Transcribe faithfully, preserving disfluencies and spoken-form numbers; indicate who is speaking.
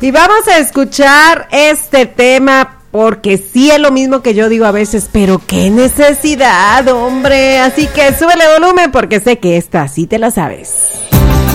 Speaker 1: Y vamos a escuchar este tema porque sí es lo mismo que yo digo a veces, pero qué necesidad, hombre. Así que súbele volumen porque sé que esta sí te la sabes.